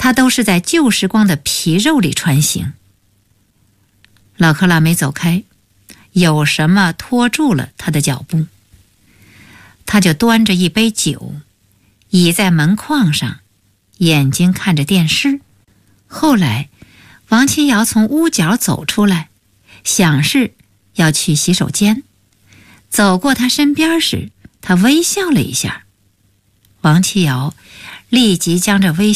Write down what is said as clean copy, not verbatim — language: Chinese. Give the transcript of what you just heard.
他都是在旧时光的皮肉里穿行。老克拉没走开，有什么拖住了他的脚步。他就端着一杯酒，倚在门框上，眼睛看着电视。后来王七瑶从屋角走出来，想是要去洗手间。走过他身边时，他微笑了一下。王七瑶立即将这微